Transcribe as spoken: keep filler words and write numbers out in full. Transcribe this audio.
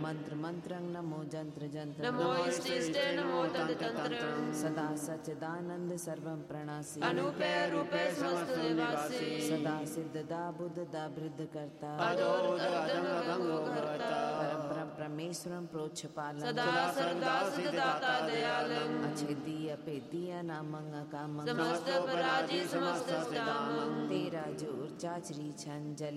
मंत्र मंत्रं नमो जंत्र जंत्र नमो इष्टिष्टे नमो तंत्र तंत्र सदा सच्चिदानंद सर्वं प्रणासि अनुपे रूपे समस्त निवासी सदा सिद्धदा बुद्धदा वृद्ध कर्ता परम परम परमेश्वरं प्रोच्चपालं सदा सर्वदा सिद्धदाता दयालं अछेदीय अपेदीय नामं अकामं समस्त पराजी समस्त स्तामं तेरा जोर चाचरी छंजल